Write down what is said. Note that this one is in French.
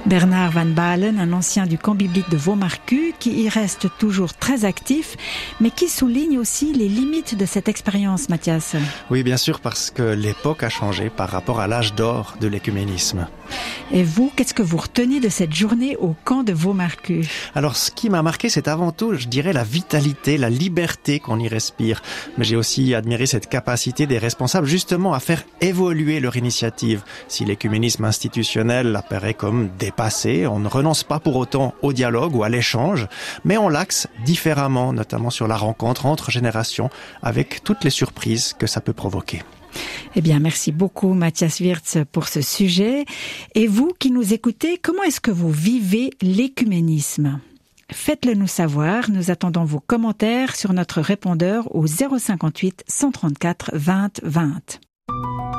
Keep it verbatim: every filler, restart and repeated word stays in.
Bernard Van Balen, un ancien du camp biblique de Vaumarcus, qui y reste toujours très actif, mais qui souligne aussi les limites de cette expérience, Mathias. Oui, bien sûr, parce que l'époque a changé par rapport à l'âge d'or de l'écuménisme. Et vous, qu'est-ce que vous retenez de cette journée au camp de Vaumarcus? Alors, ce qui m'a marqué, c'est avant tout, je dirais, la vitalité, la liberté qu'on y respire. Mais j'ai aussi admiré cette capacité des responsables, justement, à faire évoluer leur initiative. Si l'écuménisme institutionnel apparaît comme dépassé, on ne renonce pas pour autant au dialogue ou à l'échange, mais on l'axe différemment, notamment sur la rencontre entre générations, avec toutes les surprises que ça peut provoquer. Eh bien, merci beaucoup Mathias Wirtz pour ce sujet. Et vous qui nous écoutez, comment est-ce que vous vivez l'écuménisme ? Faites-le nous savoir, nous attendons vos commentaires sur notre répondeur au zéro cinquante-huit cent trente-quatre vingt vingt.